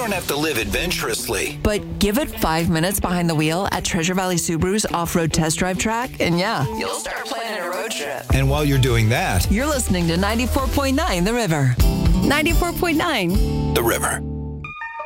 don't have to live adventurously. But give it 5 minutes behind the wheel at Treasure Valley Subaru's off-road test drive track, and yeah, you'll start planning a road trip. And while you're doing that, You're listening to 94.9 The River. 94.9 The River.